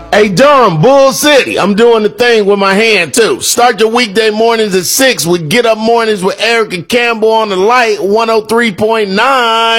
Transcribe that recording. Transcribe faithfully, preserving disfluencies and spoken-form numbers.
Hey, Durham, Bull City. I'm doing the thing with my hand, too. Start your weekday mornings at six with Get Up Mornings with Eric and Campbell on the Light one oh three point nine.